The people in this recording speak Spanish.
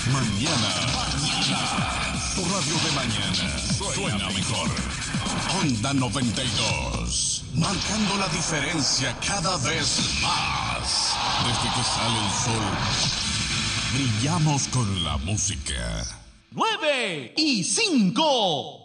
Mañana. Tu radio de mañana suena mejor. Onda 92. Marcando la diferencia cada vez más. Desde que sale el sol, brillamos con la música. 9 y 5.